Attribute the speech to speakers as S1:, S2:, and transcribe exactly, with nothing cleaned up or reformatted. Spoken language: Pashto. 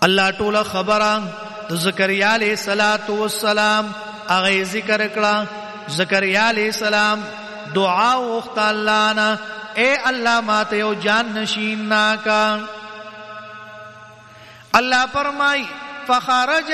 S1: الله ټول خبره زکریا علیہ الصلات والسلام هغه ذکر کړه. زکریا علیہ السلام دعا وغوښته الله نه، اے الله ماته یو جان نشین ناکا. الله فرمای فخرج